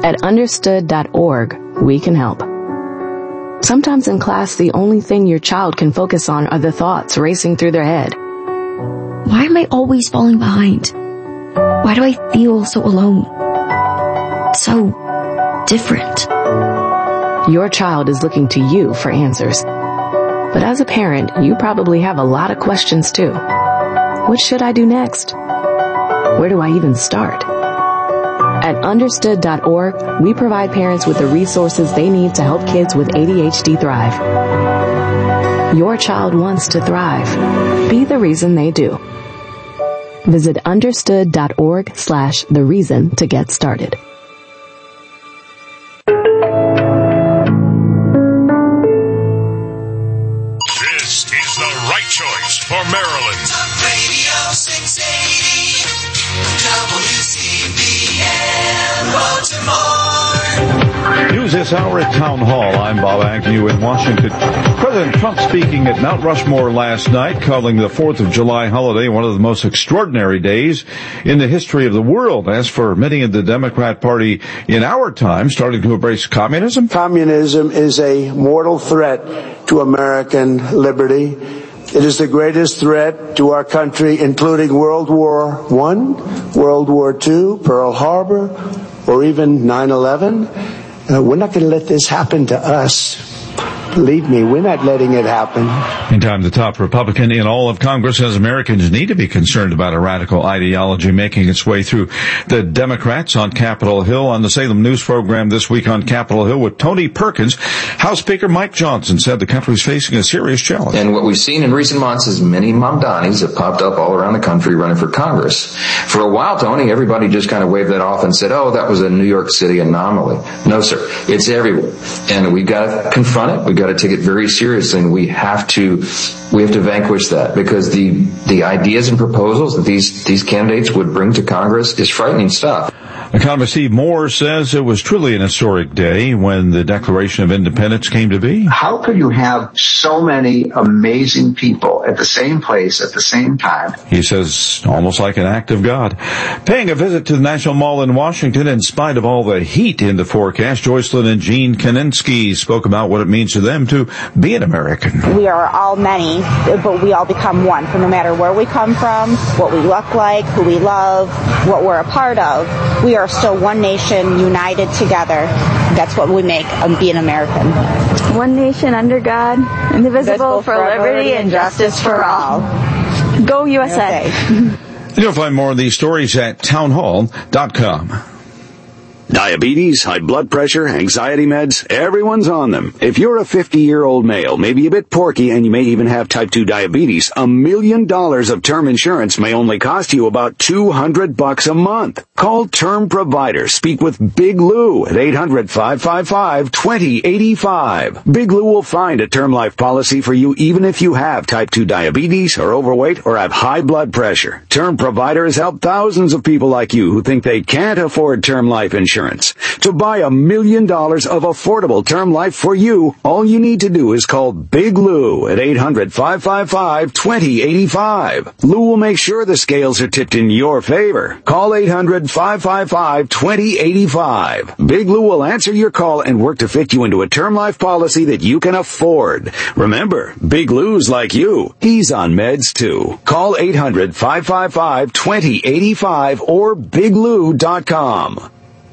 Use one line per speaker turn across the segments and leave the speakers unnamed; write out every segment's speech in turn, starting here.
At understood.org, we can help. Sometimes in class, the only thing your child can focus on are the thoughts racing through their head.
Why am I always falling behind? Why do I feel so alone? So different.
Your child is looking to you for answers. But as a parent, you probably have a lot of questions too. What should I do next? Where do I even start? At understood.org, we provide parents with the resources they need to help kids with ADHD thrive. Your child wants to thrive. Be the reason they do. Visit understood.org/the reason to get started.
This is the right choice for Maryland. Talk Radio 680 WCBM Baltimore.
News this hour at Town Hall. I'm Bob Agnew in Washington. President Trump speaking at Mount Rushmore last night, calling the 4th of July holiday one of the most extraordinary days in the history of the world. As for many in the Democrat Party in our time, starting to embrace communism.
Communism is a mortal threat to American liberty. It is the greatest threat to our country, including World War I, World War II, Pearl Harbor, or even 9/11. We're not going to let this happen to us. Believe me, we're not letting it happen.
Meantime, the top Republican in all of Congress says Americans need to be concerned about a radical ideology making its way through the Democrats on Capitol Hill. On the Salem News program this week on Capitol Hill with Tony Perkins, House Speaker Mike Johnson said the country is facing a serious challenge.
And what we've seen in recent months is many Mamdanis have popped up all around the country running for Congress. For a while, Tony, everybody just kind of waved that off and said, oh, that was a New York City anomaly. No, sir. It's everywhere. And we've got to confront it. We've got to take it very seriously, and we have to vanquish that, because the ideas and proposals that these candidates would bring to Congress is frightening stuff.
Economist Steve Moore says it was truly an historic day when the Declaration of Independence came to be.
How could you have so many amazing people at the same place at the same time?
He says almost like an act of God. Paying a visit to the National Mall in Washington in spite of all the heat in the forecast, Joycelyn and Gene Kaninsky spoke about what it means to them to be an American.
We are all many, but we all become one. For no matter where we come from, what we look like, who we love, what we're a part of, we are still one nation, united together. That's what we make being American.
One nation under God, indivisible, for liberty and justice for all. Go USA.
You'll find more of these stories at townhall.com.
Diabetes, high blood pressure, anxiety meds, everyone's on them. If you're a 50-year-old male, maybe a bit porky, and you may even have type 2 diabetes, $1 million of term insurance may only cost you about $200 a month. Call Term Provider. Speak with Big Lou at 800-555-2085. Big Lou will find a term life policy for you even if you have type 2 diabetes, or overweight, or have high blood pressure. Term Provider has helped thousands of people like you who think they can't afford term life insurance. To buy $1 million of affordable term life for you, all you need to do is call Big Lou at 800-555-2085. Lou will make sure the scales are tipped in your favor. Call 800-555-2085. Big Lou will answer your call and work to fit you into a term life policy that you can afford. Remember, Big Lou's like you. He's on meds too. Call 800-555-2085 or biglou.com.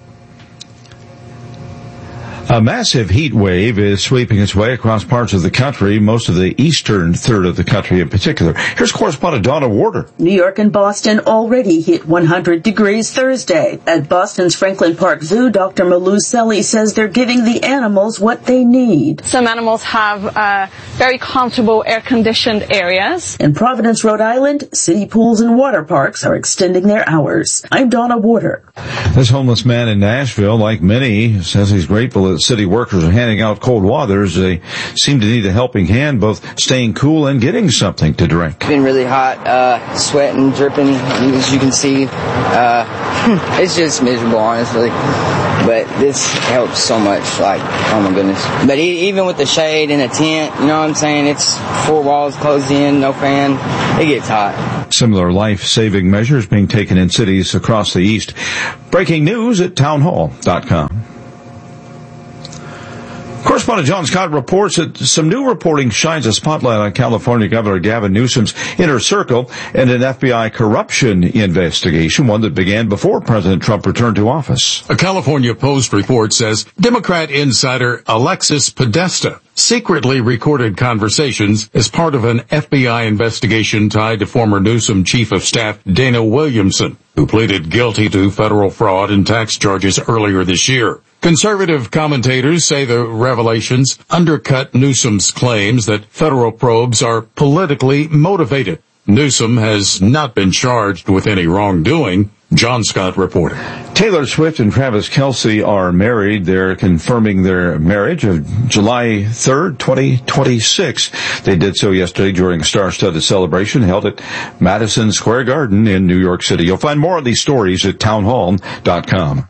A massive heat wave is sweeping its way across parts of the country, most of the eastern third of the country in particular. Here's correspondent Donna Warder.
New York and Boston already hit 100 degrees Thursday. At Boston's Franklin Park Zoo, Dr. Malou Selly says they're giving the animals what they need.
Some animals have very comfortable air-conditioned areas.
In Providence, Rhode Island, city pools and water parks are extending their hours. I'm Donna Warder.
This homeless man in Nashville, like many, says he's grateful that as city workers are handing out cold waters, they seem to need a helping hand, both staying cool and getting something to drink.
It's been really hot, sweating, dripping, as you can see. It's just miserable, honestly. But this helps so much, like, oh my goodness. But even with the shade and the tent, you know what I'm saying? It's 4 walls closed in, no fan. It gets hot.
Similar life-saving measures being taken in cities across the East. Breaking news at townhall.com. Correspondent John Scott reports that some new reporting shines a spotlight on California Governor Gavin Newsom's inner circle and an FBI corruption investigation, one that began before President Trump returned to office.
A California Post report says Democrat insider Alexis Podesta secretly recorded conversations as part of an FBI investigation tied to former Newsom Chief of Staff Dana Williamson, who pleaded guilty to federal fraud and tax charges earlier this year. Conservative commentators say the revelations undercut Newsom's claims that federal probes are politically motivated. Newsom has not been charged with any wrongdoing. John Scott reporting.
Taylor Swift and Travis Kelce are married. They're confirming their marriage of July 3rd, 2026. They did so yesterday during a star-studded celebration held at Madison Square Garden in New York City. You'll find more of these stories at townhall.com.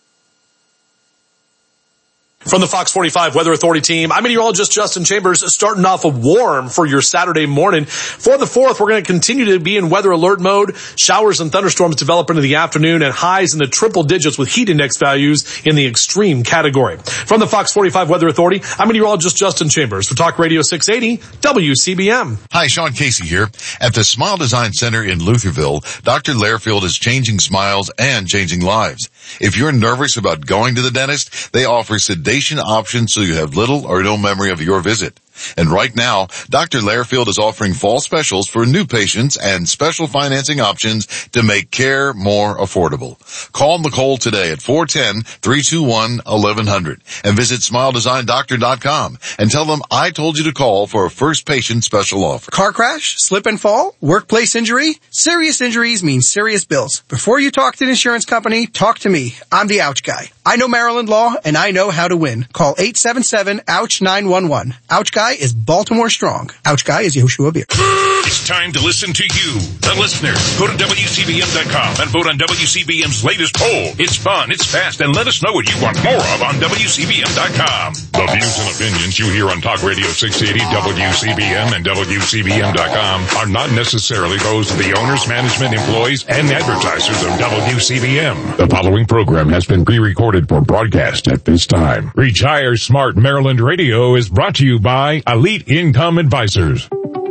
From the Fox 45 Weather Authority team, I'm meteorologist Justin Chambers, starting off warm for your Saturday morning. For the 4th, we're going to continue to be in weather alert mode. Showers and thunderstorms develop into the afternoon and highs in the triple digits with heat index values in the extreme category. From the Fox 45 Weather Authority, I'm meteorologist Justin Chambers for Talk Radio 680 WCBM.
Hi, Sean Casey here. At the Smile Design Center in Lutherville, Dr. Lairfield is changing smiles and changing lives. If you're nervous about going to the dentist, they offer sedation options so you have little or no memory of your visit. And right now, Dr. Lairfield is offering fall specials for new patients and special financing options to make care more affordable. Call Nicole today at 410-321-1100 and visit SmileDesignDoctor.com and tell them I told you to call for a first patient special offer.
Car crash, slip and fall, workplace injury. Serious injuries mean serious bills. Before you talk to an insurance company, talk to me. I'm the Ouch Guy. I know Maryland law and I know how to win. Call 877-OUCH-911. Ouch Guy is Baltimore strong. Ouch Guy is Yehoshua Beer.
It's time to listen to you, the listener. Go to WCBM.com and vote on WCBM's latest poll. It's fun, it's fast, and let us know what you want more of on WCBM.com. The views and opinions you hear on Talk Radio 680, WCBM, and WCBM.com are not necessarily those of the owners, management, employees, and advertisers of WCBM. The following program has been pre-recorded for broadcast at this time. Retire Smart Maryland Radio is brought to you by Elite Income Advisors.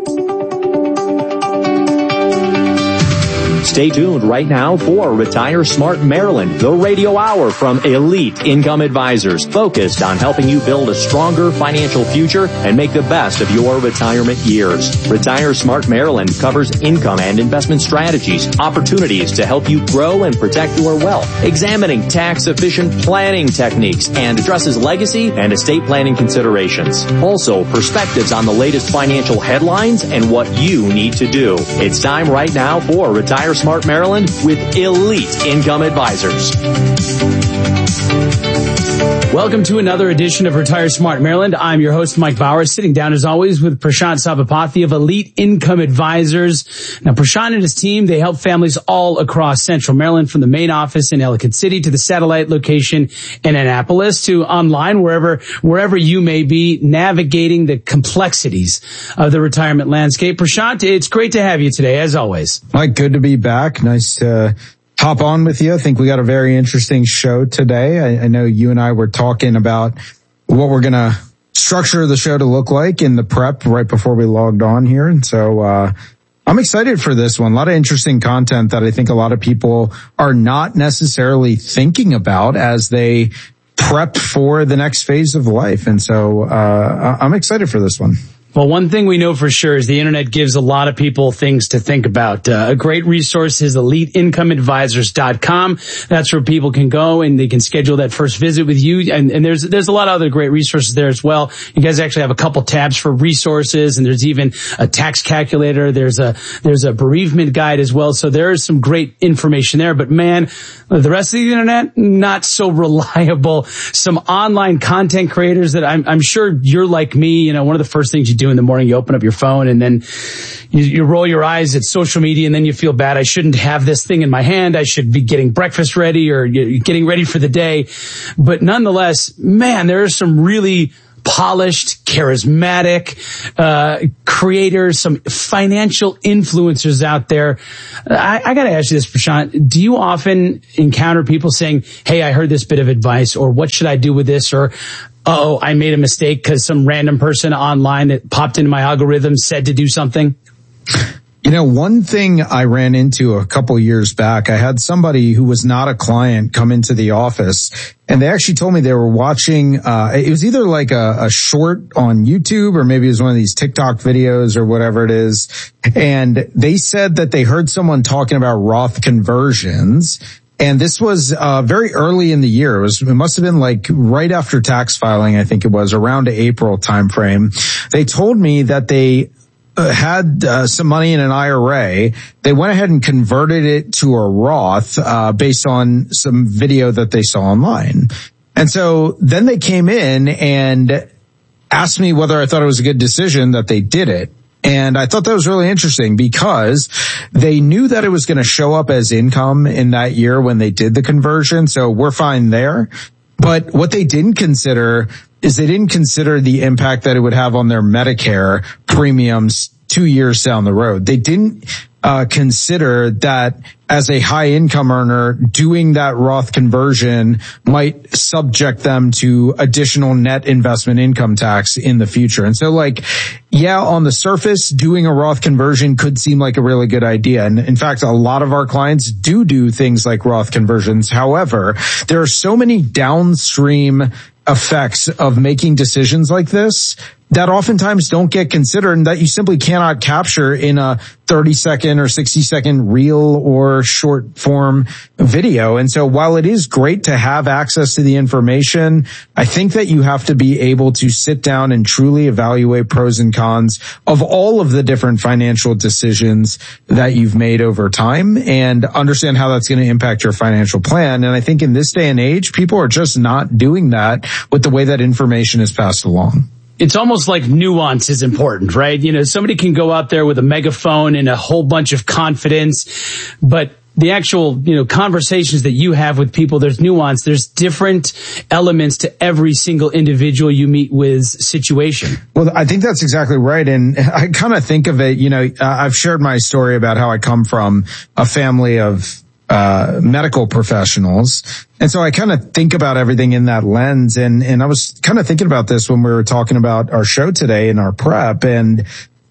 Stay tuned right now for Retire Smart Maryland, the radio hour from Elite Income Advisors, focused on helping you build a stronger financial future and make the best of your retirement years. Retire Smart Maryland covers income and investment strategies, opportunities to help you grow and protect your wealth, examining tax-efficient planning techniques, and addresses legacy and estate planning considerations. Also, perspectives on the latest financial headlines and what you need to do. It's time right now for Retire Smart Maryland with Elite Income Advisors.
Welcome to another edition of Retire Smart Maryland. I'm your host, Mike Bauer, sitting down as always with Prashant Sabapathy of Elite Income Advisors. Now, Prashant and his team, they help families all across Central Maryland, from the main office in Ellicott City to the satellite location in Annapolis to online, wherever you may be, navigating the complexities of the retirement landscape. Prashant, it's great to have you today, as always.
Mike, good to be back. Nice to hop on with you. I think we got a very interesting show today. I know you and I were talking about what we're going to structure the show to look like in the prep right before we logged on here. And so, I'm excited for this one. A lot of interesting content that I think a lot of people are not necessarily thinking about as they prep for the next phase of life. And so, I'm excited for this one.
Well, one thing we know for sure is the internet gives a lot of people things to think about. A great resource is EliteIncomeAdvisors.com. That's where people can go and they can schedule that first visit with you. And there's a lot of other great resources there as well. You guys actually have a couple tabs for resources, and there's even a tax calculator. There's a bereavement guide as well. So there is some great information there. But man, the rest of the internet, not so reliable. Some online content creators that I'm sure you're like me. You know, one of the first things you do in the morning, you open up your phone and then you roll your eyes at social media, and then you feel bad. I shouldn't have this thing in my hand. I should be getting breakfast ready or getting ready for the day. But nonetheless, man, there are some really polished, charismatic creators, some financial influencers out there. I got to ask you this, Prashant. Do you often encounter people saying, hey, I heard this bit of advice, or what should I do with this, or oh, I made a mistake because some random person online that popped into my algorithm said to do something?
You know, one thing I ran into a couple years back, I had somebody who was not a client come into the office, and they actually told me they were watching, it was either like a short on YouTube, or maybe it was one of these TikTok videos or whatever it is. And they said that they heard someone talking about Roth conversions. And this was very early in the year. It must have been like right after tax filing, I think it was, around April timeframe. They told me that they had some money in an IRA. They went ahead and converted it to a Roth based on some video that they saw online. And so then they came in and asked me whether I thought it was a good decision that they did it. And I thought that was really interesting because they knew that it was going to show up as income in that year when they did the conversion. So we're fine there. But what they didn't consider is they didn't consider the impact that it would have on their Medicare premiums 2 years down the road. They didn't consider that as a high income earner, doing that Roth conversion might subject them to additional net investment income tax in the future. And so on the surface, doing a Roth conversion could seem like a really good idea. And in fact, a lot of our clients do things like Roth conversions. However, there are so many downstream effects of making decisions like this that oftentimes don't get considered and that you simply cannot capture in a 30-second or 60-second reel or short form video. And so while it is great to have access to the information, I think that you have to be able to sit down and truly evaluate pros and cons of all of the different financial decisions that you've made over time and understand how that's going to impact your financial plan. And I think in this day and age, people are just not doing that with the way that information is passed along.
It's almost like nuance is important, right? You know, somebody can go out there with a megaphone and a whole bunch of confidence, but the actual, conversations that you have with people, there's nuance. There's different elements to every single individual you meet with situation.
Well, I think that's exactly right. And I kind of think of it, I've shared my story about how I come from a family of medical professionals. And so I kind of think about everything in that lens. And I was kind of thinking about this when we were talking about our show today in our prep. And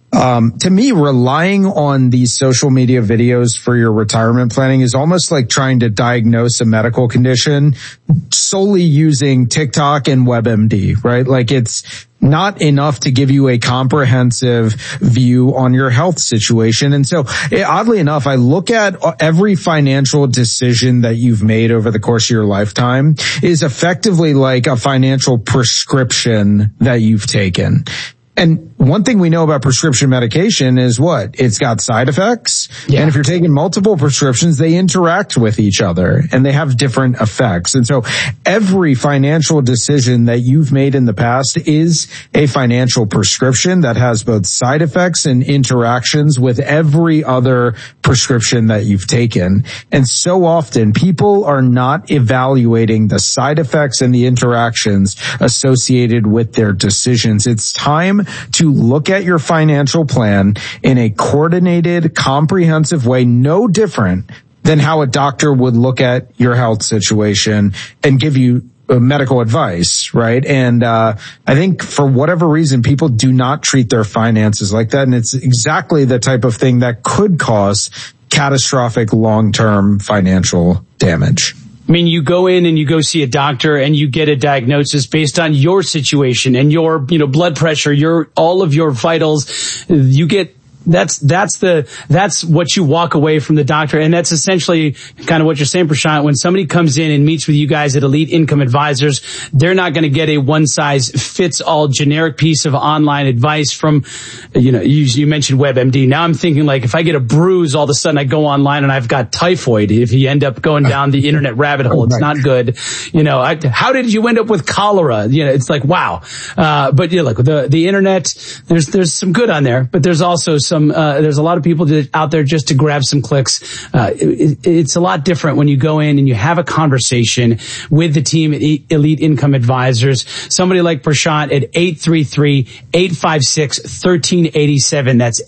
to me, relying on these social media videos for your retirement planning is almost like trying to diagnose a medical condition solely using TikTok and WebMD, right? Like it's not enough to give you a comprehensive view on your health situation. And so oddly enough, I look at every financial decision that you've made over the course of your lifetime is effectively like a financial prescription that you've taken. And one thing we know about prescription medication is what? It's got side effects. Yeah. And if you're taking multiple prescriptions, they interact with each other and they have different effects. And so every financial decision that you've made in the past is a financial prescription that has both side effects and interactions with every other prescription that you've taken. And so often people are not evaluating the side effects and the interactions associated with their decisions. It's time to look at your financial plan in a coordinated, comprehensive way, no different than how a doctor would look at your health situation and give you medical advice, right? And I think for whatever reason, people do not treat their finances like that. And it's exactly the type of thing that could cause catastrophic long-term financial damage.
I mean, you go in and you go see a doctor and you get a diagnosis based on your situation and your, blood pressure, all of your vitals. You get, that's what you walk away from the doctor. And that's essentially kind of what you're saying, Prashant. When somebody comes in and meets with you guys at Elite Income Advisors, they're not going to get a one size fits all generic piece of online advice from, you mentioned WebMD. Now I'm thinking like if I get a bruise, all of a sudden I go online and I've got typhoid. If you end up going down the internet rabbit hole, it's not good. How did you end up with cholera? It's like, wow. But look, the internet, there's some good on there, but there's also there's a lot of people out there just to grab some clicks. It's a lot different when you go in and you have a conversation with the team at Elite Income Advisors. Somebody like Prashant at 833-856-1387. That's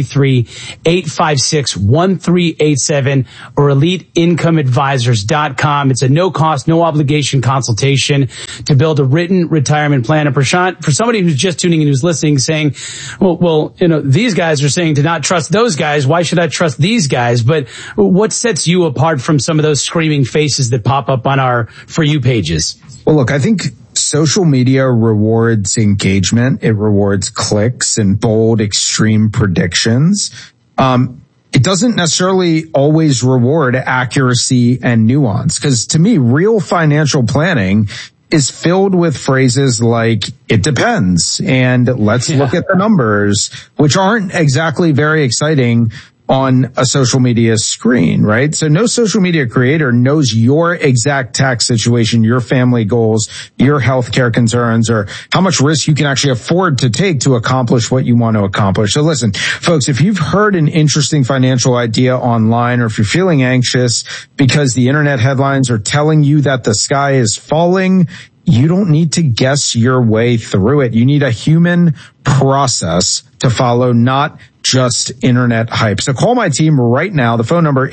833-856-1387 or EliteIncomeAdvisors.com. It's a no cost, no obligation consultation to build a written retirement plan. And Prashant, for somebody who's just tuning in, who's listening, saying, well, these guys are saying to not trust those guys. Why should I trust these guys? But what sets you apart from some of those screaming faces that pop up on our For You pages?
Well, look, I think social media rewards engagement. It rewards clicks and bold, extreme predictions. It doesn't necessarily always reward accuracy and nuance, because to me, real financial planning is filled with phrases like, it depends, and let's look at the numbers, which aren't exactly very exciting on a social media screen, right? So no social media creator knows your exact tax situation, your family goals, your healthcare concerns, or how much risk you can actually afford to take to accomplish what you want to accomplish. So listen, folks, if you've heard an interesting financial idea online, or if you're feeling anxious because the internet headlines are telling you that the sky is falling, you don't need to guess your way through it. You need a human process to follow, not just internet hype. So call my team right now. The phone number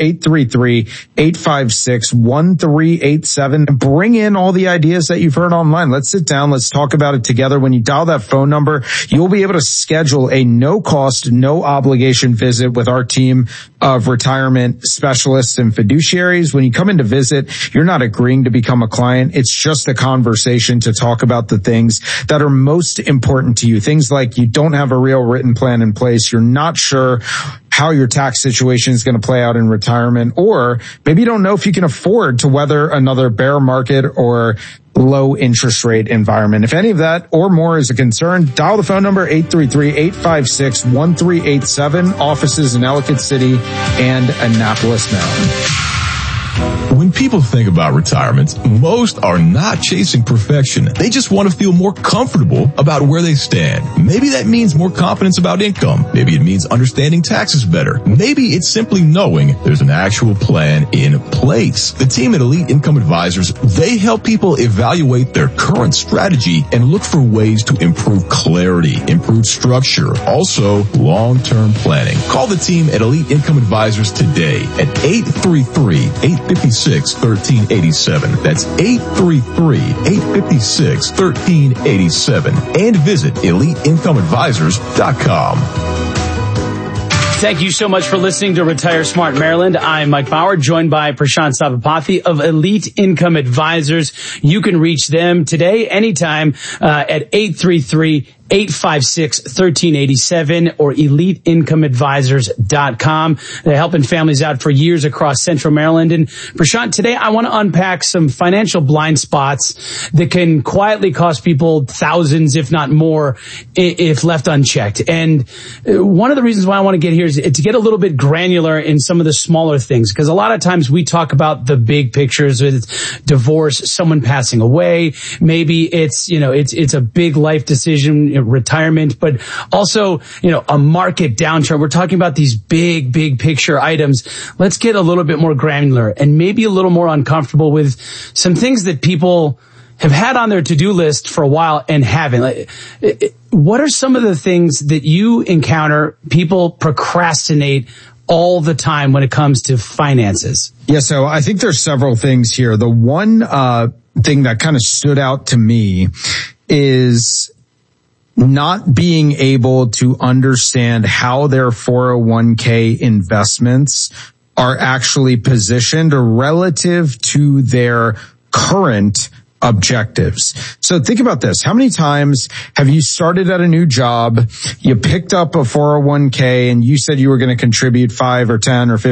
833-856-1387. Bring in all the ideas that you've heard online. Let's sit down. Let's talk about it together. When you dial that phone number, you'll be able to schedule a no cost, no obligation visit with our team of retirement specialists and fiduciaries. When you come in to visit, you're not agreeing to become a client. It's just a conversation to talk about the things that are most important to you. Things like you don't have a real written plan in place. You're not sure how your tax situation is going to play out in retirement, or maybe you don't know if you can afford to weather another bear market or low interest rate environment. If any of that or more is a concern, dial the phone number 833-856-1387, offices in Ellicott City and Annapolis, Maryland.
When people think about retirement, most are not chasing perfection. They just want to feel more comfortable about where they stand. Maybe that means more confidence about income. Maybe it means understanding taxes better. Maybe it's simply knowing there's an actual plan in place. The team at Elite Income Advisors, they help people evaluate their current strategy and look for ways to improve clarity, improve structure, also long-term planning. Call the team at Elite Income Advisors today at 833-856-1387. That's 833-856-1387. And visit EliteIncomeAdvisors.com.
Thank you so much for listening to Retire Smart Maryland. I'm Mike Bauer, joined by Prashant Sabapathy of Elite Income Advisors. You can reach them today, anytime, at 833-856-1387 or EliteIncomeAdvisors.com. They're helping families out for years across Central Maryland. And Prashant, today I want to unpack some financial blind spots that can quietly cost people thousands, if not more, if left unchecked. And one of the reasons why I want to get here is to get a little bit granular in some of the smaller things, because a lot of times we talk about the big pictures with divorce, someone passing away. Maybe it's a big life decision, retirement, but also, a market downturn. We're talking about these big picture items. Let's get a little bit more granular and maybe a little more uncomfortable with some things that people have had on their to-do list for a while and haven't. What are some of the things that you encounter people procrastinate all the time when it comes to finances?
Yeah, so I think there's several things here. The one thing that kind of stood out to me is not being able to understand how their 401k investments are actually positioned relative to their current objectives. So think about this. How many times have you started at a new job, you picked up a 401k, and you said you were going to contribute 5 or 10 or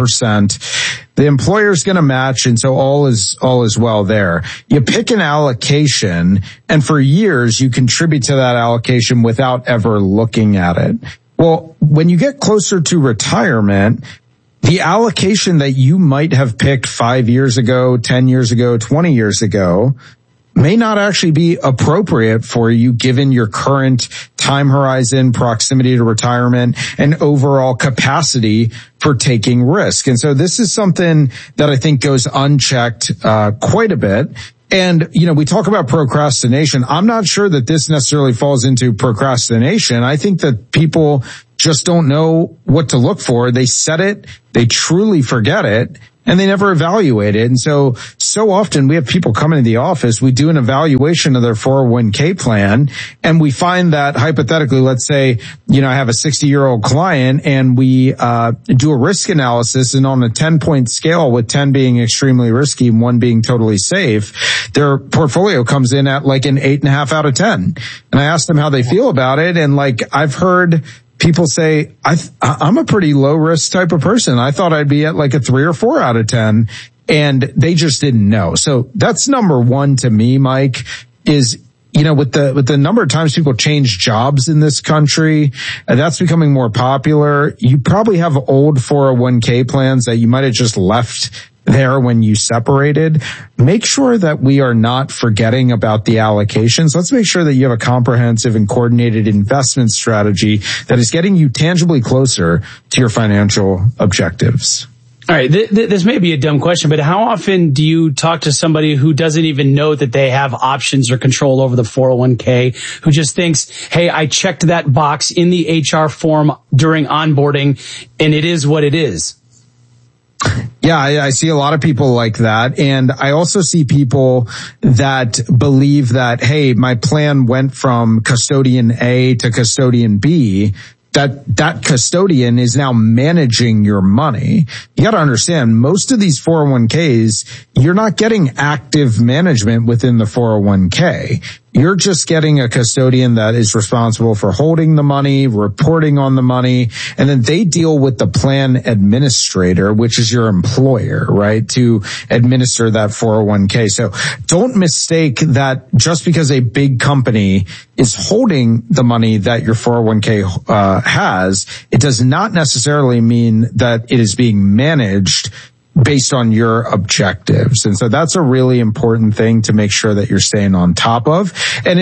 15%. The employer's going to match, and so all is well there. You pick an allocation, and for years you contribute to that allocation without ever looking at it. Well, when you get closer to retirement, the allocation that you might have picked 5 years ago, 10 years ago, 20 years ago may not actually be appropriate for you given your current time horizon, proximity to retirement, and overall capacity for taking risk. And so this is something that I think goes unchecked quite a bit. And, we talk about procrastination. I'm not sure that this necessarily falls into procrastination. I think that people just don't know what to look for. They set it, they truly forget it, and they never evaluate it. And so often we have people come into the office, we do an evaluation of their 401k plan, and we find that hypothetically, let's say, I have a 60-year-old client, and we do a risk analysis, and on a 10-point scale, with 10 being extremely risky and 1 being totally safe, their portfolio comes in at like an 8.5 out of 10. And I asked them how they feel about it, and I've heard people say, I'm a pretty low risk type of person. I thought I'd be at like a 3 or 4 out of 10, and they just didn't know. So that's number one to me, Mike, is, with the number of times people change jobs in this country, that's becoming more popular. You probably have old 401k plans that you might have just left there when you separated. Make sure that we are not forgetting about the allocations. Let's make sure that you have a comprehensive and coordinated investment strategy that is getting you tangibly closer to your financial objectives.
All right, this may be a dumb question, but how often do you talk to somebody who doesn't even know that they have options or control over the 401k, who just thinks, hey, I checked that box in the HR form during onboarding, and it is what it is?
Yeah, I see a lot of people like that. And I also see people that believe that, hey, my plan went from custodian A to custodian B, that custodian is now managing your money. You got to understand, most of these 401ks, you're not getting active management within the 401k. You're just getting a custodian that is responsible for holding the money, reporting on the money, and then they deal with the plan administrator, which is your employer, right, to administer that 401k. So don't mistake that just because a big company is holding the money that your 401k has, it does not necessarily mean that it is being managed based on your objectives. And so that's a really important thing to make sure that you're staying on top of. And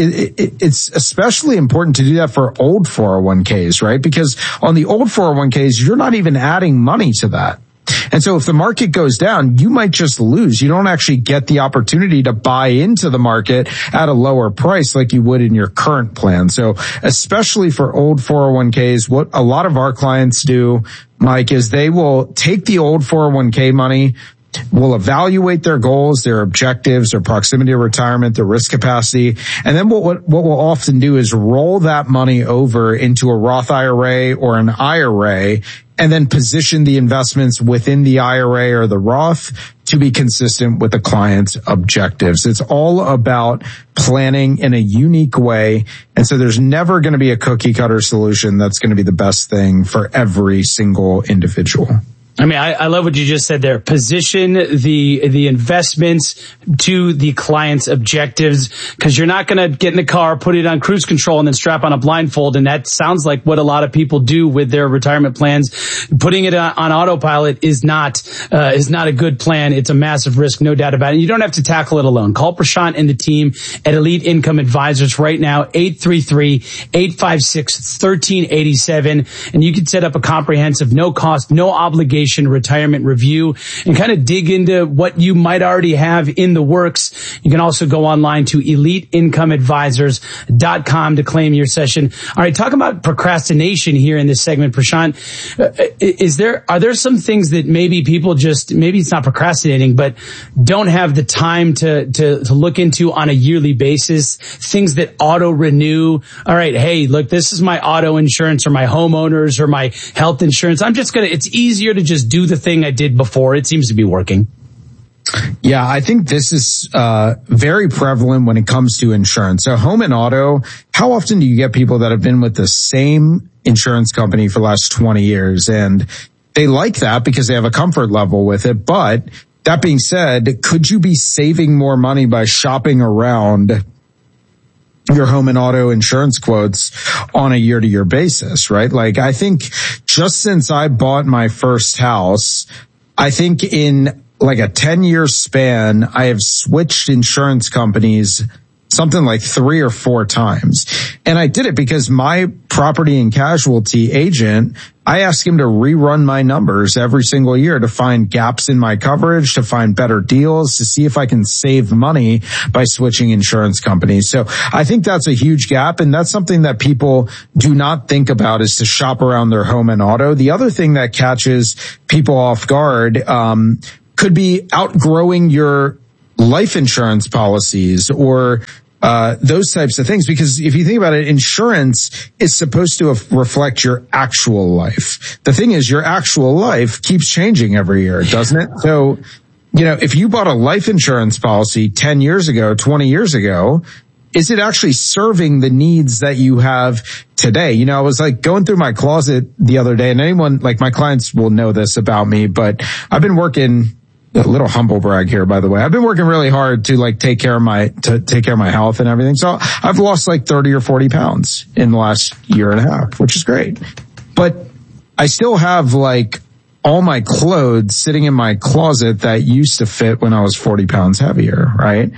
it's especially important to do that for old 401ks, right? Because on the old 401ks, you're not even adding money to that. And so if the market goes down, you might just lose. You don't actually get the opportunity to buy into the market at a lower price like you would in your current plan. So especially for old 401ks, what a lot of our clients do, Mike, is they will take the old 401k money, will evaluate their goals, their objectives, their proximity to retirement, their risk capacity. And then what we'll often do is roll that money over into a Roth IRA or an IRA, and then position the investments within the IRA or the Roth to be consistent with the client's objectives. It's all about planning in a unique way. And so there's never going to be a cookie cutter solution that's going to be the best thing for every single individual.
I mean, I love what you just said there. Position the investments to the client's objectives, because you're not going to get in the car, put it on cruise control, and then strap on a blindfold. And that sounds like what a lot of people do with their retirement plans. Putting it on autopilot is not a good plan. It's a massive risk, no doubt about it. You don't have to tackle it alone. Call Prashant and the team at Elite Income Advisors right now, 833-856-1387. And you can set up a comprehensive, no cost, no obligation retirement review and kind of dig into what you might already have in the works. You can also go online to eliteincomeadvisors.com to claim your session. All right, talk about procrastination here in this segment, Prashant. Are there some things that maybe people maybe it's not procrastinating, but don't have the time to look into on a yearly basis? Things that auto renew. All right, hey, look, this is my auto insurance or my homeowners or my health insurance. It's easier to just just do the thing I did before. It seems to be working.
Yeah, I think this is very prevalent when it comes to insurance. So home and auto, how often do you get people that have been with the same insurance company for the last 20 years? And they like that because they have a comfort level with it. But that being said, could you be saving more money by shopping around your home and auto insurance quotes on a year-to-year basis, right? Like, I think just since I bought my first house, I think in like a 10-year span, I have switched insurance companies something like 3 or 4 times. And I did it because my property and casualty agent, I asked him to rerun my numbers every single year to find gaps in my coverage, to find better deals, to see if I can save money by switching insurance companies. So I think that's a huge gap. And that's something that people do not think about, is to shop around their home and auto. The other thing that catches people off guard, could be outgrowing your life insurance policies or those types of things. Because if you think about it, insurance is supposed to reflect your actual life. The thing is, your actual life keeps changing every year, doesn't it? So, if you bought a life insurance policy 10 years ago, 20 years ago, is it actually serving the needs that you have today? I was like going through my closet the other day, and anyone, like my clients will know this about me, but I've been working, a little humble brag here, by the way. I've been working really hard to take care of my health and everything. So I've lost like 30 or 40 pounds in the last year and a half, which is great. But I still have like all my clothes sitting in my closet that used to fit when I was 40 pounds heavier, right?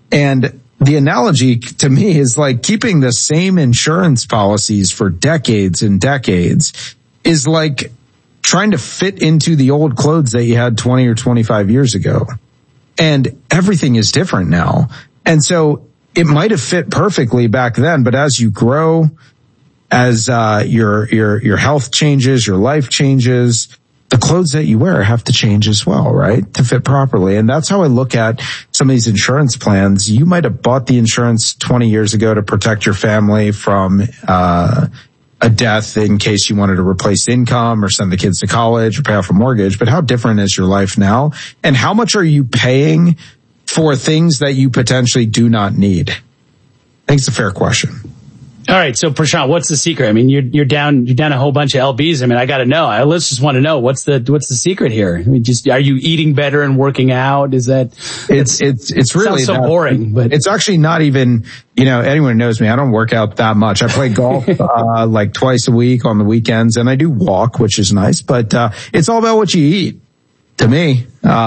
And the analogy to me is like keeping the same insurance policies for decades and decades is like trying to fit into the old clothes that you had 20 or 25 years ago. And everything is different now. And so it might have fit perfectly back then, but as you grow, as your health changes, your life changes, the clothes that you wear have to change as well, right? To fit properly. And that's how I look at some of these insurance plans. You might have bought the insurance 20 years ago to protect your family from a death in case you wanted to replace income or send the kids to college or pay off a mortgage. But how different is your life now? And how much are you paying for things that you potentially do not need? I think it's a fair question.
All right, so Prashant, what's the secret? I mean, you're down a whole bunch of LBs. I mean, I got to know. Let's just want to know what's the secret here. I mean, are you eating better and working out? Is that
it's really
so boring? But
it's actually not even. Anyone who knows me, I don't work out that much. I play golf like twice a week on the weekends, and I do walk, which is nice. But it's all about what you eat, to me.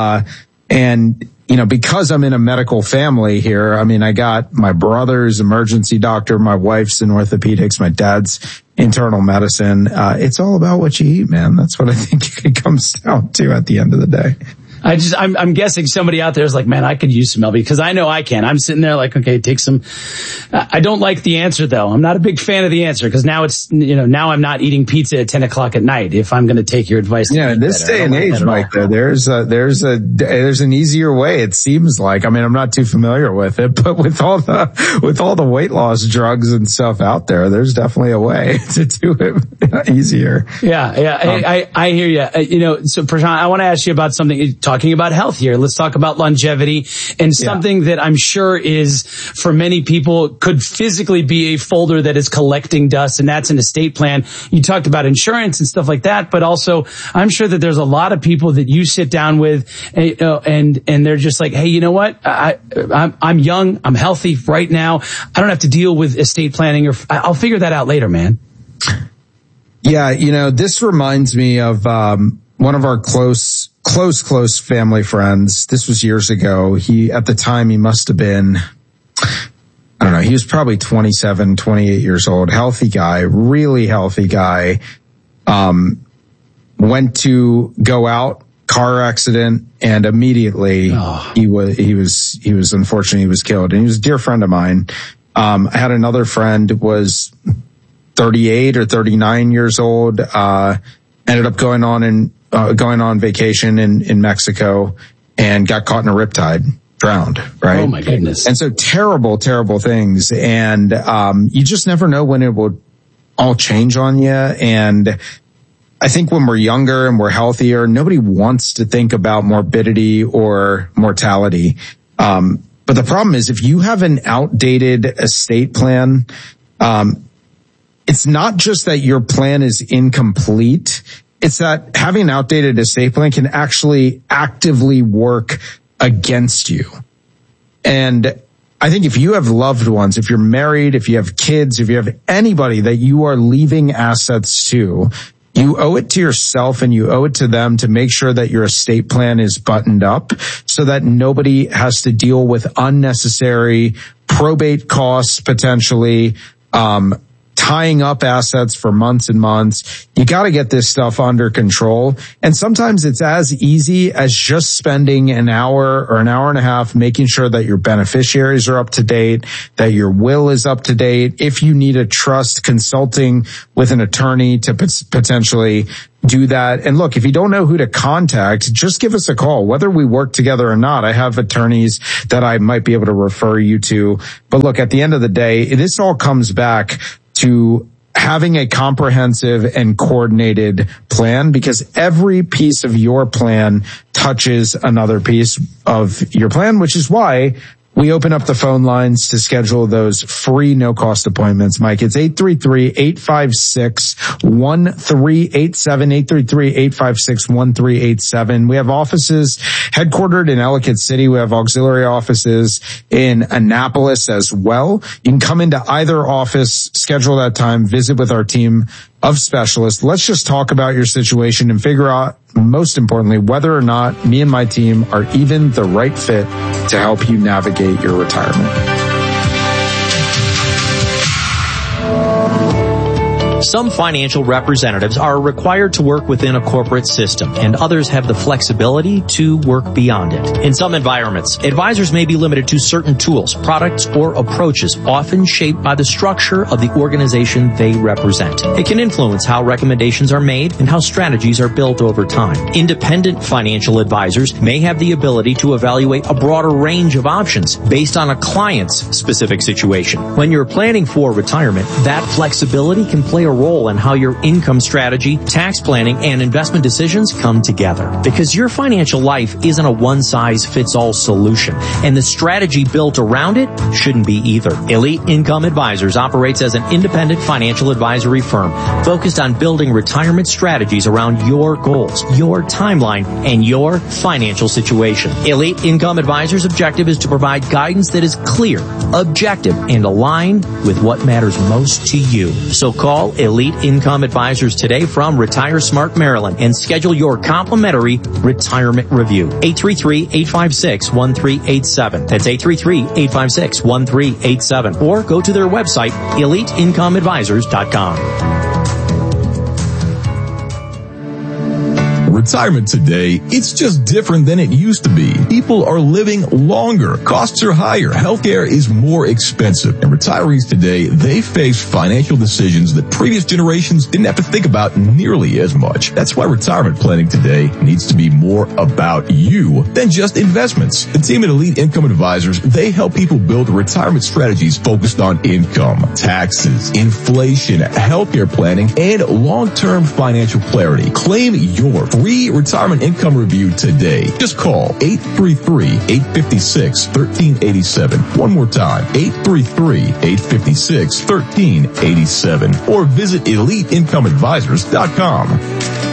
And because I'm in a medical family here, I mean, I got my brother's emergency doctor, my wife's in orthopedics, my dad's internal medicine. It's all about what you eat, man. That's what I think it comes down to at the end of the day.
I'm guessing somebody out there is like, man, I could use some LB, because I know I can. I'm sitting there like, okay, take some. I don't like the answer though. I'm not a big fan of the answer, because now it's, now I'm not eating pizza at 10 o'clock at night if I'm going to take your advice.
Yeah, in this day and age, Mike, there's an easier way. It seems like, I mean, I'm not too familiar with it, but with all the weight loss drugs and stuff out there, there's definitely a way to do it easier.
Yeah. I hear you. So Prashant, I want to ask you about something. Talking about health here, let's talk about longevity and something that I'm sure is, for many people, could physically be a folder that is collecting dust, and that's an estate plan. You talked about insurance and stuff like that, but also I'm sure that there's a lot of people that you sit down with and they're just like, hey, you know what? I'm young, I'm healthy right now. I don't have to deal with estate planning, or I'll figure that out later, man.
Yeah, this reminds me of one of our close family friends. This was years ago. At the time, he must have been, I don't know, he was probably 27, 28 years old. Healthy guy, really healthy guy. Went to go out, car accident, and immediately he was unfortunately, he was killed. And he was a dear friend of mine. I had another friend, was 38 or 39 years old, ended up going on vacation in Mexico and got caught in a riptide, drowned, right?
Oh my goodness.
And so terrible, terrible things. And, you just never know when it will all change on you. And I think when we're younger and we're healthier, nobody wants to think about morbidity or mortality. But the problem is if you have an outdated estate plan, it's not just that your plan is incomplete. It's that having an outdated estate plan can actually actively work against you. And I think if you have loved ones, if you're married, if you have kids, if you have anybody that you are leaving assets to, you owe it to yourself and you owe it to them to make sure that your estate plan is buttoned up so that nobody has to deal with unnecessary probate costs, potentially, tying up assets for months and months. You got to get this stuff under control. And sometimes it's as easy as just spending an hour or an hour and a half making sure that your beneficiaries are up to date, that your will is up to date. If you need a trust, consulting with an attorney to potentially do that. And look, if you don't know who to contact, just give us a call. Whether we work together or not, I have attorneys that I might be able to refer you to. But look, at the end of the day, this all comes back to having a comprehensive and coordinated plan, because every piece of your plan touches another piece of your plan, which is why we open up the phone lines to schedule those free no-cost appointments. Mike, it's 833-856-1387, 833-856-1387. We have offices headquartered in Ellicott City. We have auxiliary offices in Annapolis as well. You can come into either office, schedule that time, visit with our team of specialists. Let's just talk about your situation and figure out, most importantly, whether or not me and my team are even the right fit to help you navigate your retirement.
Some financial representatives are required to work within a corporate system, and others have the flexibility to work beyond it. In some environments, advisors may be limited to certain tools, products, or approaches, often shaped by the structure of the organization they represent. It can influence how recommendations are made and how strategies are built over time. Independent financial advisors may have the ability to evaluate a broader range of options based on a client's specific situation. When you're planning for retirement, that flexibility can play a role in how your income strategy, tax planning, and investment decisions come together. Because your financial life isn't a one-size-fits-all solution, and the strategy built around it shouldn't be either. Elite Income Advisors operates as an independent financial advisory firm focused on building retirement strategies around your goals, your timeline, and your financial situation. Elite Income Advisors' objective is to provide guidance that is clear, objective, and aligned with what matters most to you. So call Elite Income Advisors today from Retire Smart Maryland and schedule your complimentary retirement review. 833-856-1387. That's 833-856-1387. Or go to their website, eliteincomeadvisors.com.
Retirement today, it's just different than it used to be. People are living longer. Costs are higher. Healthcare is more expensive. And retirees today, they face financial decisions that previous generations didn't have to think about nearly as much. That's why retirement planning today needs to be more about you than just investments. The team at Elite Income Advisors, they help people build retirement strategies focused on income, taxes, inflation, healthcare planning, and long-term financial clarity. Claim your free retirement income review today. Just call 833-856-1387. One more time, 833-856-1387. Or visit EliteIncomeAdvisors.com.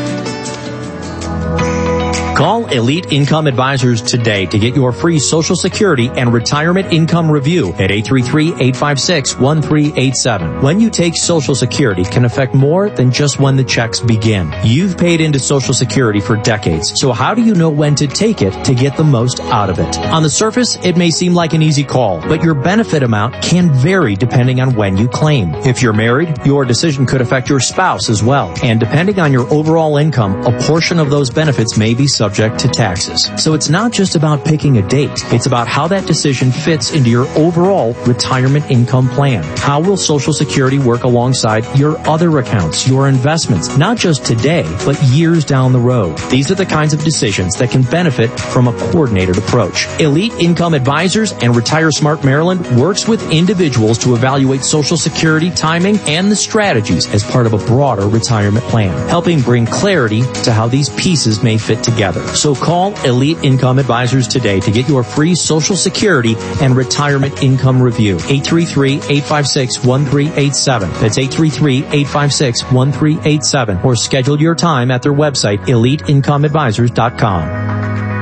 Call Elite Income Advisors today to get your free Social Security and retirement income review at 833-856-1387. When you take Social Security, it can affect more than just when the checks begin. You've paid into Social Security for decades, so how do you know when to take it to get the most out of it? On the surface, it may seem like an easy call, but your benefit amount can vary depending on when you claim. If you're married, your decision could affect your spouse as well. And depending on your overall income, a portion of those benefits may be subject subject to taxes. So it's not just about picking a date. It's about how that decision fits into your overall retirement income plan. How will Social Security work alongside your other accounts, your investments, not just today, but years down the road? These are the kinds of decisions that can benefit from a coordinated approach. Elite Income Advisors and Retire Smart Maryland works with individuals to evaluate Social Security timing and the strategies as part of a broader retirement plan, helping bring clarity to how these pieces may fit together. So call Elite Income Advisors today to get your free Social Security and retirement income review. 833-856-1387. That's 833-856-1387. Or schedule your time at their website, eliteincomeadvisors.com.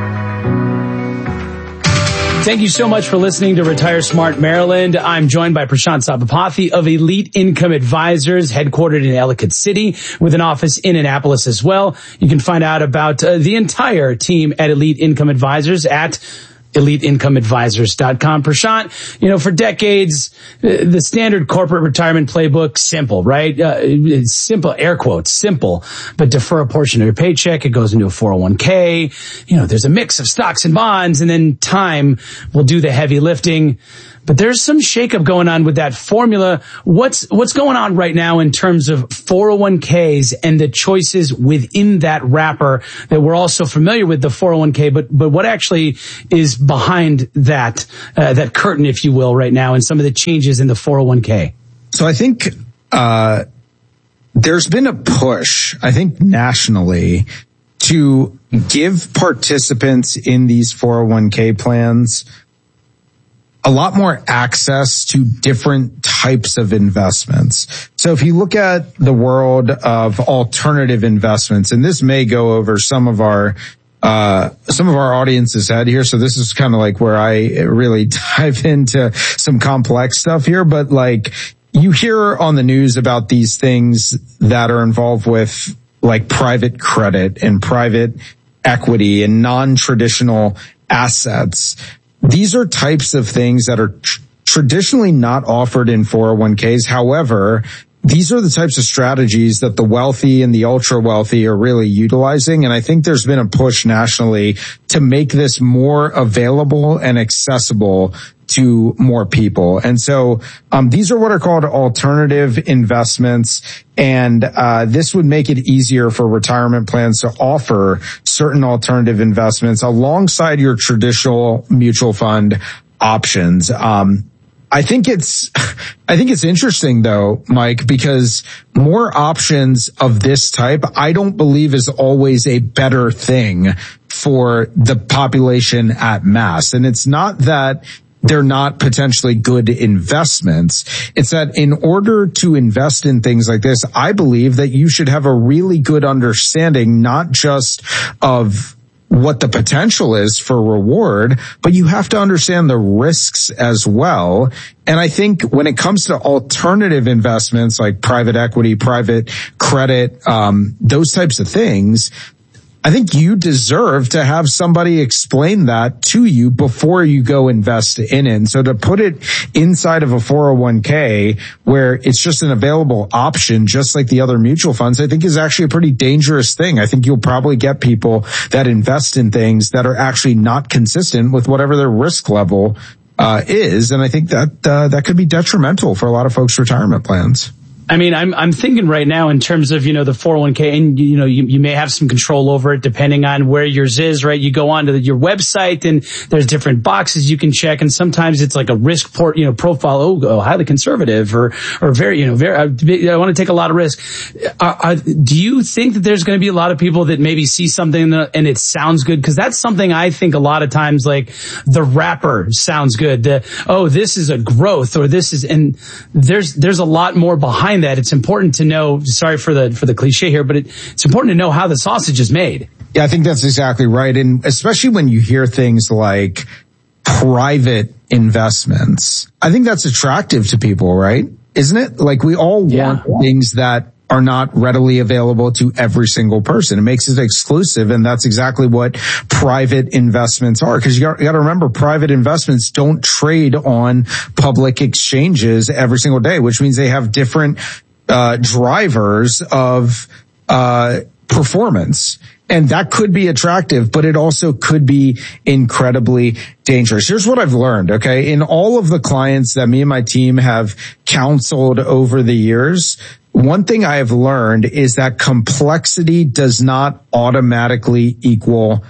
Thank you so much for listening to Retire Smart Maryland. I'm joined by Prashant Sabapathy of Elite Income Advisors, headquartered in Ellicott City with an office in Annapolis as well. You can find out about the entire team at Elite Income Advisors at eliteincomeadvisors.com. Prashant, for decades, the standard corporate retirement playbook, simple, right? It's simple, air quotes, simple, but defer a portion of your paycheck. It goes into a 401k. There's a mix of stocks and bonds, and then time will do the heavy lifting. But there's some shakeup going on with that formula. What's going on right now in terms of 401ks and the choices within that wrapper that we're all so familiar with, the 401k, but what actually is behind that curtain, if you will, right now, and some of the changes in the 401k?
So I think there's been a push, I think nationally, to give participants in these 401k plans a lot more access to different types of investments. So if you look at the world of alternative investments, and this may go over some of our audience's head here. So this is kind of like where I really dive into some complex stuff here, but like you hear on the news about these things that are involved with like private credit and private equity and non-traditional assets. These are types of things that are traditionally not offered in 401ks. However, these are the types of strategies that the wealthy and the ultra wealthy are really utilizing. And I think there's been a push nationally to make this more available and accessible to more people. And so these are what are called alternative investments. And this would make it easier for retirement plans to offer certain alternative investments alongside your traditional mutual fund options. I think it's interesting though, Mike, because more options of this type, I don't believe is always a better thing for the population at mass. And it's not that they're not potentially good investments. It's that in order to invest in things like this, I believe that you should have a really good understanding, not just of what the potential is for reward, but you have to understand the risks as well. And I think when it comes to alternative investments like private equity, private credit, those types of things, I think you deserve to have somebody explain that to you before you go invest in it. And so to put it inside of a 401k where it's just an available option, just like the other mutual funds, I think is actually a pretty dangerous thing. I think you'll probably get people that invest in things that are actually not consistent with whatever their risk level is. And I think that could be detrimental for a lot of folks' retirement plans.
I mean, I'm thinking right now in terms of, the 401k, and, you may have some control over it depending on where yours is, right? You go onto your website and there's different boxes you can check. And sometimes it's like a risk profile. Oh, highly conservative or very, I want to take a lot of risk. Do you think that there's going to be a lot of people that maybe see something and it sounds good? Cause that's something I think a lot of times, like the wrapper sounds good. This is a growth or this is, and there's a lot more behind that. It's important to know, sorry for the cliche here, but it's important to know how the sausage is made.
Yeah, I think that's exactly right. And especially when you hear things like private investments, I think that's attractive to people, right? Isn't it? Like we all want things that are not readily available to every single person. It makes it exclusive. And that's exactly what private investments are. Cause you got to remember, private investments don't trade on public exchanges every single day, which means they have different, drivers of, performance. And that could be attractive, but it also could be incredibly dangerous. Here's what I've learned, okay? In all of the clients that me and my team have counseled over the years, one thing I have learned is that complexity does not automatically equal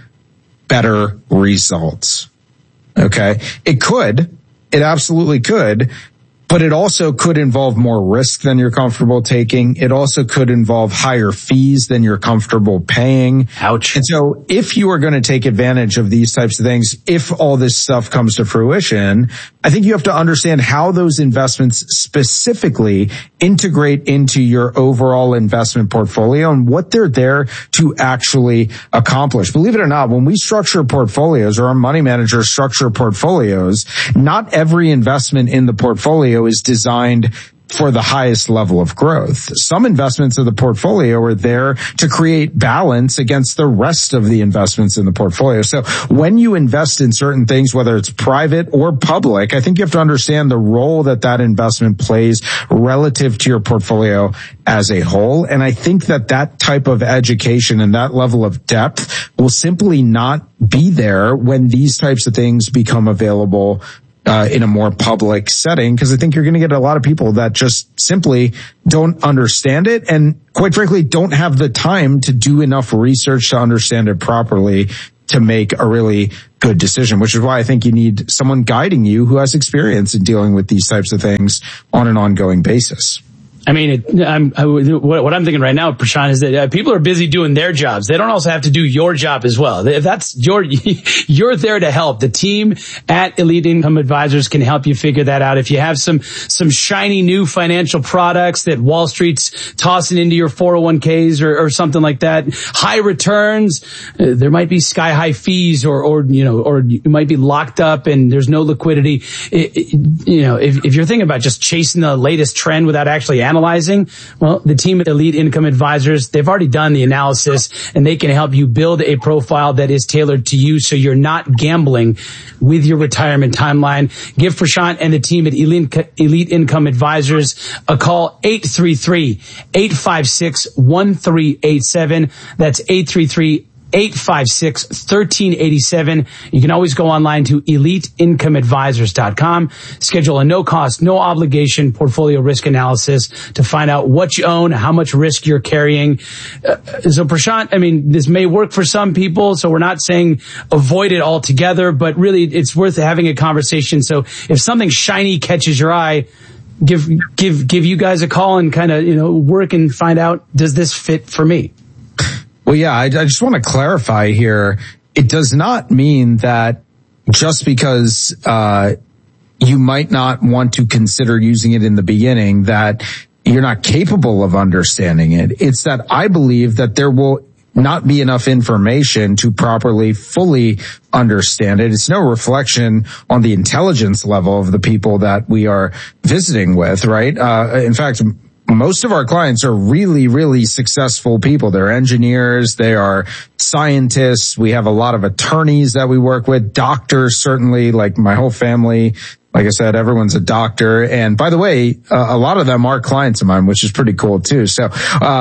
better results, okay? It absolutely could. But it also could involve more risk than you're comfortable taking. It also could involve higher fees than you're comfortable paying.
Ouch.
And so if you are going to take advantage of these types of things, if all this stuff comes to fruition, I think you have to understand how those investments specifically integrate into your overall investment portfolio and what they're there to actually accomplish. Believe it or not, when we structure portfolios, or our money managers structure portfolios, not every investment in the portfolio is designed for the highest level of growth. Some investments of the portfolio are there to create balance against the rest of the investments in the portfolio. So when you invest in certain things, whether it's private or public, I think you have to understand the role that that investment plays relative to your portfolio as a whole. And I think that that type of education and that level of depth will simply not be there when these types of things become available in a more public setting, because I think you're going to get a lot of people that just simply don't understand it and, quite frankly, don't have the time to do enough research to understand it properly to make a really good decision, which is why I think you need someone guiding you who has experience in dealing with these types of things on an ongoing basis.
I mean, what I'm thinking right now, Prashant, is that people are busy doing their jobs. They don't also have to do your job as well. If that's you're there to help. The team at Elite Income Advisors can help you figure that out. If you have some shiny new financial products that Wall Street's tossing into your 401ks or something like that, high returns, there might be sky high fees or you might be locked up and there's no liquidity. If you're thinking about just chasing the latest trend without actually analyzing, well, the team at Elite Income Advisors, they've already done the analysis and they can help you build a profile that is tailored to you so you're not gambling with your retirement timeline. Give Prashant and the team at Elite Income Advisors a call, 833-856-1387. That's 833-856-1387. You can always go online to eliteincomeadvisors.com. Schedule a no-cost, no-obligation portfolio risk analysis to find out what you own, how much risk you're carrying. So, Prashant, I mean, this may work for some people, so we're not saying avoid it altogether, but really it's worth having a conversation. So if something shiny catches your eye, give you guys a call and kind of, work and find out, does this fit for me?
Well, yeah, I just want to clarify here. It does not mean that just because you might not want to consider using it in the beginning that you're not capable of understanding it. It's that I believe that there will not be enough information to properly, fully understand it. It's no reflection on the intelligence level of the people that we are visiting with, right? In fact, most of our clients are really, really successful people. They're engineers. They are scientists. We have a lot of attorneys that we work with, doctors, certainly, like my whole family. Like I said, everyone's a doctor. And by the way, a lot of them are clients of mine, which is pretty cool too. So,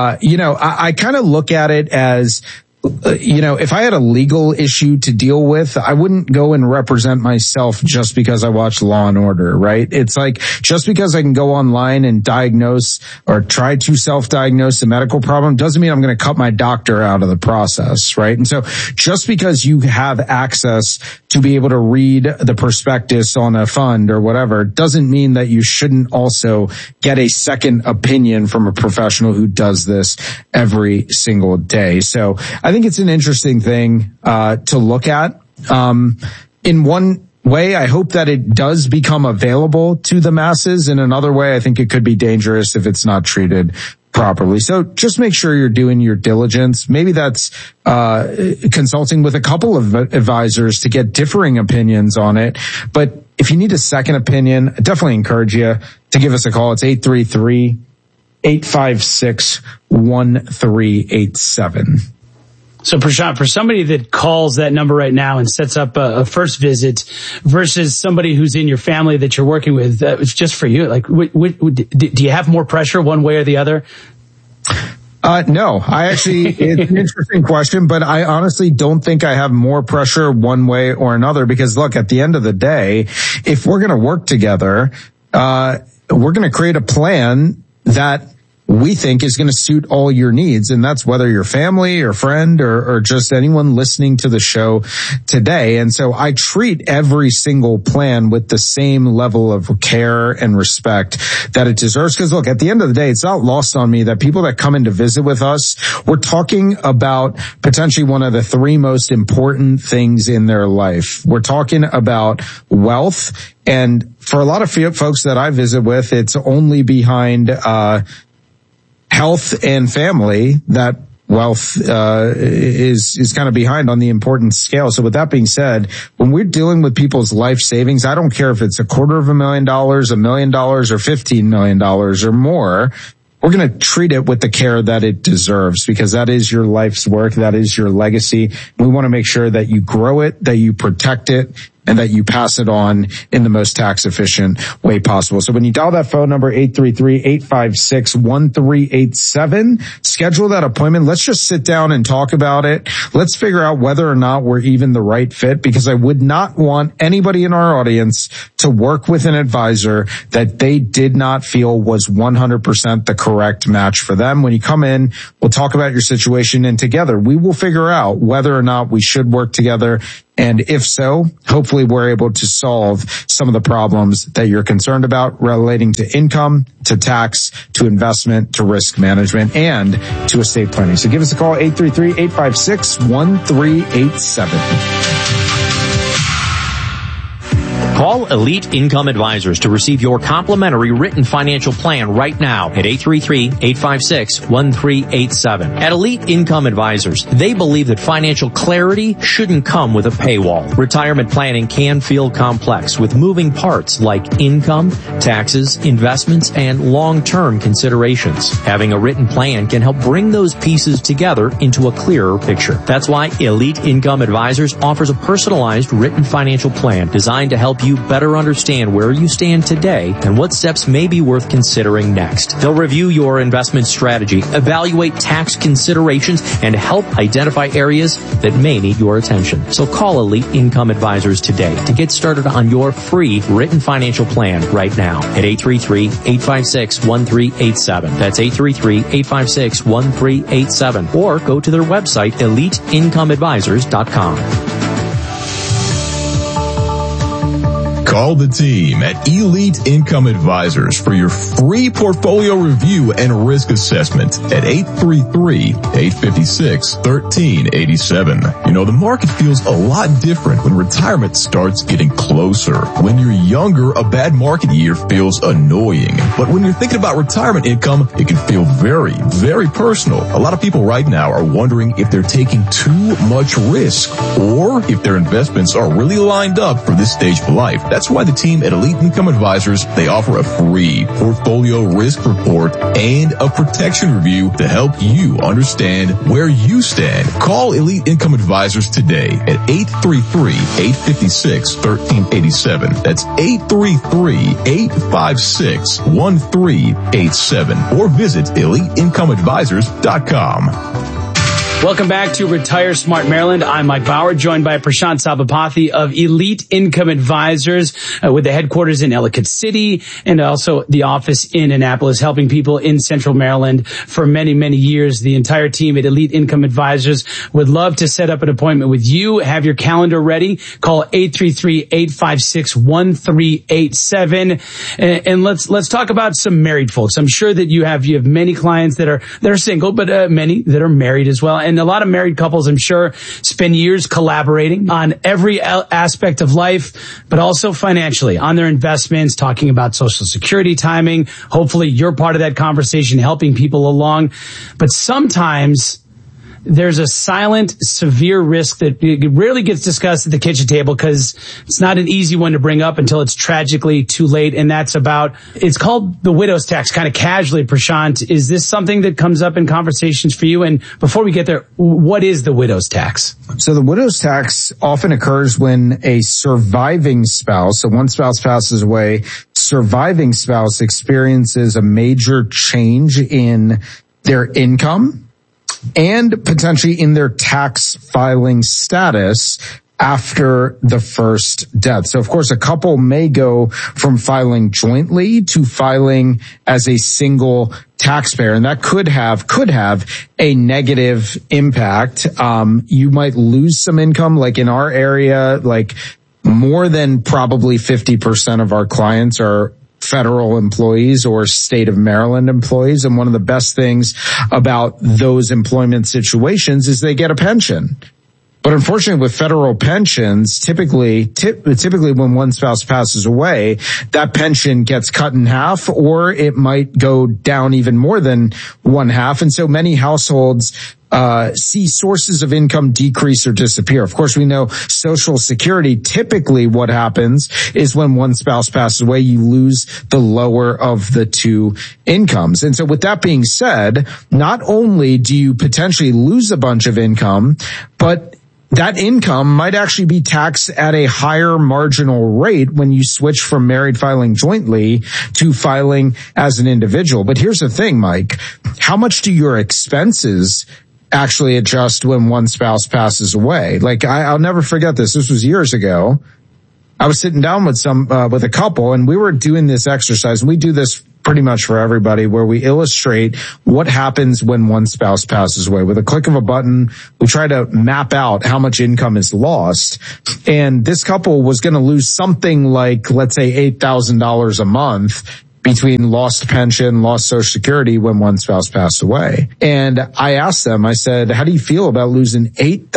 I kind of look at it as, if I had a legal issue to deal with, I wouldn't go and represent myself just because I watch Law and Order, right? It's like, just because I can go online and diagnose or try to self-diagnose a medical problem doesn't mean I'm going to cut my doctor out of the process, right? And so just because you have access to be able to read the prospectus on a fund or whatever doesn't mean that you shouldn't also get a second opinion from a professional who does this every single day. So I think it's an interesting thing to look at. In one way, I hope that it does become available to the masses. In another way, I think it could be dangerous if it's not treated properly. So just make sure you're doing your diligence. Maybe that's consulting with a couple of advisors to get differing opinions on it. But if you need a second opinion, I definitely encourage you to give us a call. It's 833-856-1387.
So, Prashant, for somebody that calls that number right now and sets up a first visit versus somebody who's in your family that you're working with, it's just for you. Like, do you have more pressure one way or the other?
No, it's an interesting question, but I honestly don't think I have more pressure one way or another because look, at the end of the day, if we're going to work together, we're going to create a plan that we think is going to suit all your needs. And that's whether you're family or friend or just anyone listening to the show today. And so I treat every single plan with the same level of care and respect that it deserves. Because look, at the end of the day, it's not lost on me that people that come in to visit with us, we're talking about potentially one of the three most important things in their life. We're talking about wealth. And for a lot of folks that I visit with, it's only behind, health and family that wealth is kind of behind on the importance scale. So with that being said, when we're dealing with people's life savings, I don't care if it's $250,000, $1 million, or $15 million or more. We're going to treat it with the care that it deserves because that is your life's work. That is your legacy. We want to make sure that you grow it, that you protect it, and that you pass it on in the most tax efficient way possible. So when you dial that phone number 833-856-1387, schedule that appointment. Let's just sit down and talk about it. Let's figure out whether or not we're even the right fit because I would not want anybody in our audience to work with an advisor that they did not feel was 100% the correct match for them. When you come in, we'll talk about your situation and together we will figure out whether or not we should work together. And if so, hopefully we're able to solve some of the problems that you're concerned about relating to income, to tax, to investment, to risk management, and to estate planning. So give us a call, 833-856-1387.
Call Elite Income Advisors to receive your complimentary written financial plan right now at 833-856-1387. At Elite Income Advisors, they believe that financial clarity shouldn't come with a paywall. Retirement planning can feel complex with moving parts like income, taxes, investments, and long-term considerations. Having a written plan can help bring those pieces together into a clearer picture. That's why Elite Income Advisors offers a personalized written financial plan designed to help you better understand where you stand today and what steps may be worth considering next. They'll review your investment strategy, evaluate tax considerations, and help identify areas that may need your attention. So call Elite Income Advisors today to get started on your free written financial plan right now at 833-856-1387. That's 833-856-1387. Or go to their website, eliteincomeadvisors.com.
Call the team at Elite Income Advisors for your free portfolio review and risk assessment at 833-856-1387. You know, the market feels a lot different when retirement starts getting closer. When you're younger, a bad market year feels annoying. But when you're thinking about retirement income, it can feel very, very personal. A lot of people right now are wondering if they're taking too much risk or if their investments are really lined up for this stage of life. That's why the team at Elite Income Advisors, they offer a free portfolio risk report and a protection review to help you understand where you stand. Call Elite Income Advisors today at 833-856-1387. That's 833-856-1387. Or visit EliteIncomeAdvisors.com.
Welcome back to Retire Smart Maryland. I'm Mike Bauer, joined by Prashant Sabapathy of Elite Income Advisors with the headquarters in Ellicott City and also the office in Annapolis, helping people in Central Maryland for many, many years. The entire team at Elite Income Advisors would love to set up an appointment with you. Have your calendar ready. Call 833-856-1387. And let's talk about some married folks. I'm sure that you have many clients that are single, but many that are married as well. And a lot of married couples, I'm sure, spend years collaborating on every aspect of life, but also financially, on their investments, talking about Social Security timing. Hopefully you're part of that conversation, helping people along. But sometimes there's a silent, severe risk that rarely gets discussed at the kitchen table because it's not an easy one to bring up until it's tragically too late. And it's called the widow's tax, kind of casually, Prashant. Is this something that comes up in conversations for you? And before we get there, what is the widow's tax?
So the widow's tax often occurs when a surviving spouse, so one spouse passes away, surviving spouse experiences a major change in their income and potentially in their tax filing status after the first death. So of course, a couple may go from filing jointly to filing as a single taxpayer, and that could have a negative impact. You might lose some income, like in our area, like more than probably 50% of our clients are federal employees or state of Maryland employees. And one of the best things about those employment situations is they get a pension. But unfortunately, with federal pensions, typically when one spouse passes away, that pension gets cut in half, or it might go down even more than one half. And so many households see sources of income decrease or disappear. Of course, we know Social Security, typically what happens is when one spouse passes away, you lose the lower of the two incomes. And so with that being said, not only do you potentially lose a bunch of income, but that income might actually be taxed at a higher marginal rate when you switch from married filing jointly to filing as an individual. But here's the thing, Mike. How much do your expenses actually adjust when one spouse passes away? Like, I'll never forget this. This was years ago. I was sitting down with with a couple, and we were doing this exercise, and we do this pretty much for everybody, where we illustrate what happens when one spouse passes away. With a click of a button, we try to map out how much income is lost. And this couple was going to lose something like, let's say, $8,000 a month between lost pension, lost Social Security when one spouse passed away. And I asked them, I said, how do you feel about losing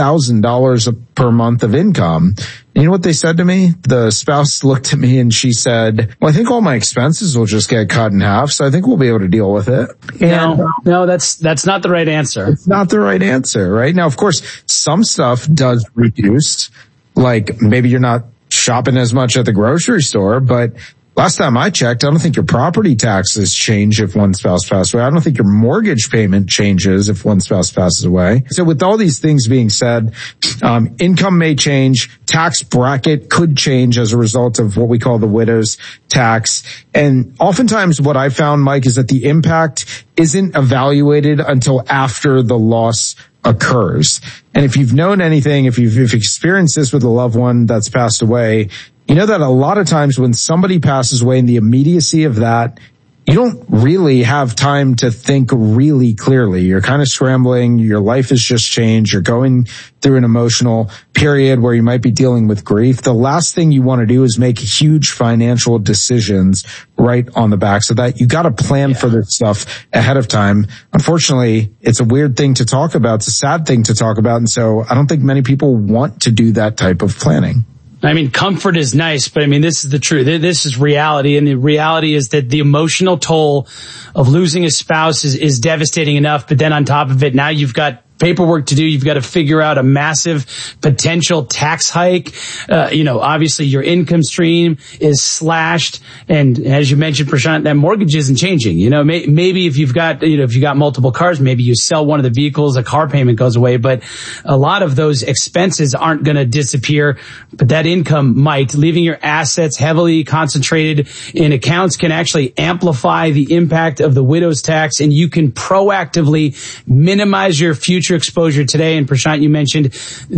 $8,000 per month of income? And you know what they said to me? The spouse looked at me and she said, well, I think all my expenses will just get cut in half, so I think we'll be able to deal with it. And
no, that's not the right answer.
It's not the right answer, right? Now, of course, some stuff does reduce, like maybe you're not shopping as much at the grocery store, but last time I checked, I don't think your property taxes change if one spouse passes away. I don't think your mortgage payment changes if one spouse passes away. So with all these things being said, income may change, tax bracket could change as a result of what we call the widow's tax. And oftentimes what I found, Mike, is that the impact isn't evaluated until after the loss occurs. And if you've known anything, if you've experienced this with a loved one that's passed away, you know that a lot of times when somebody passes away, in the immediacy of that, you don't really have time to think really clearly. You're kind of scrambling. Your life has just changed. You're going through an emotional period where you might be dealing with grief. The last thing you want to do is make huge financial decisions right on the backs of that. You got to plan for this stuff ahead of time. Unfortunately, it's a weird thing to talk about. It's a sad thing to talk about. And so I don't think many people want to do that type of planning.
I mean, comfort is nice, but I mean, this is the truth. This is reality. And the reality is that the emotional toll of losing a spouse is devastating enough. But then on top of it, now you've got paperwork to do. You've got to figure out a massive potential tax hike. Obviously your income stream is slashed. And as you mentioned, Prashant, that mortgage isn't changing. Maybe if you've got multiple cars, maybe you sell one of the vehicles, a car payment goes away, but a lot of those expenses aren't going to disappear, but that income might. Leaving your assets heavily concentrated in accounts can actually amplify the impact of the widow's tax, and you can proactively minimize your future exposure today. And Prashant, you mentioned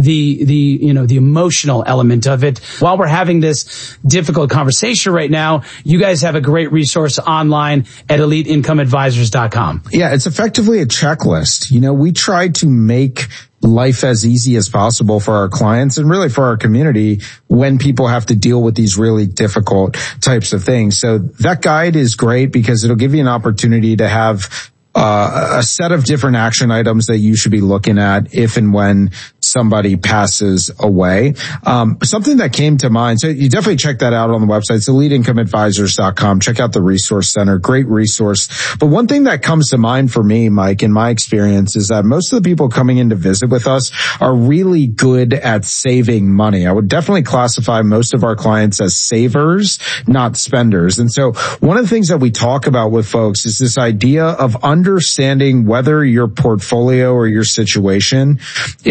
the emotional element of it. While we're having this difficult conversation right now, you guys have a great resource online at EliteIncomeAdvisors.com.
Yeah, it's effectively a checklist. We try to make life as easy as possible for our clients and really for our community when people have to deal with these really difficult types of things. So that guide is great because it'll give you an opportunity to have a set of different action items that you should be looking at if and when somebody passes away. Something that came to mind, so you definitely check that out on the website. It's EliteIncomeAdvisors.com. Check out the resource center. Great resource. But one thing that comes to mind for me, Mike, in my experience, is that most of the people coming in to visit with us are really good at saving money. I would definitely classify most of our clients as savers, not spenders. And so one of the things that we talk about with folks is this idea of understanding whether your portfolio or your situation is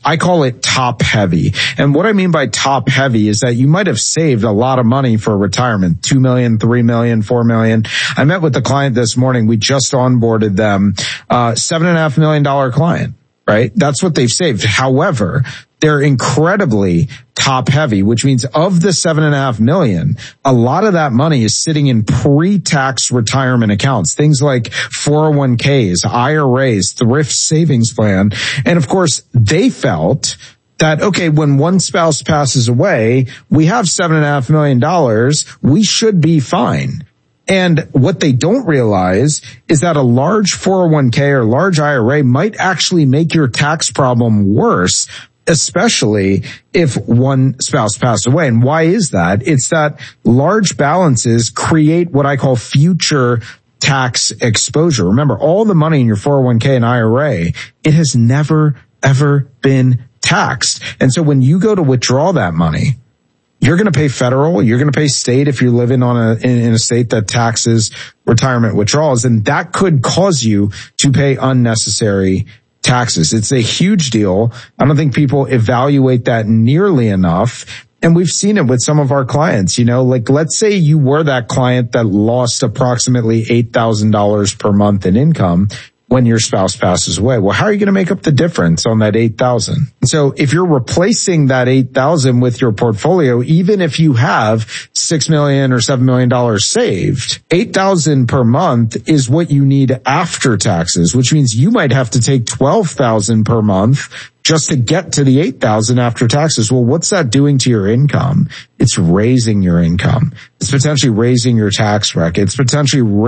I call it top heavy. And what I mean by top heavy is that you might have saved a lot of money for retirement, $2 million, $3 million, $4 million. I met with the client this morning. We just onboarded them, $7.5 million client, right? That's what they've saved. However, they're incredibly top heavy, which means of the $7.5 million, a lot of that money is sitting in pre-tax retirement accounts, things like 401ks, IRAs, thrift savings plan. And of course, they felt that, okay, when one spouse passes away, we have $7.5 million. We should be fine. And what they don't realize is that a large 401k or large IRA might actually make your tax problem worse, especially if one spouse passed away. And why is that? It's that large balances create what I call future tax exposure. Remember, all the money in your 401k and IRA, it has never, ever been taxed. And so when you go to withdraw that money, you're going to pay federal, you're going to pay state if you live in a state that taxes retirement withdrawals, and that could cause you to pay unnecessary taxes. It's a huge deal. I don't think people evaluate that nearly enough. And we've seen it with some of our clients, like let's say you were that client that lost approximately $8,000 per month in income when your spouse passes away. Well, how are you going to make up the difference on that $8,000? So if you're replacing that $8,000 with your portfolio, even if you have $6 million or $7 million saved, $8,000 per month is what you need after taxes, which means you might have to take $12,000 per month just to get to the $8,000 after taxes. Well, what's that doing to your income? It's raising your income. It's potentially raising your tax bracket. It's potentially